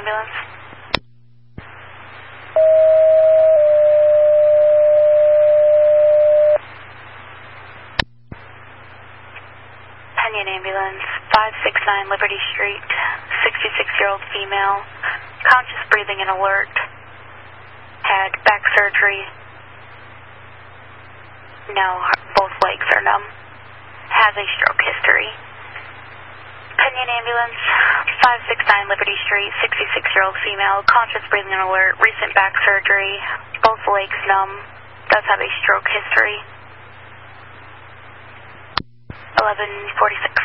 ambulance. Penyon ambulance, 569 Liberty Street, 66-year-old female, conscious breathing and alert, had back surgery. No, both legs are numb. Has a stroke history. Penyon ambulance, 569 Liberty Street, 66-year-old female, conscious breathing and alert, recent back surgery, both legs numb, does have a stroke history. 11:46.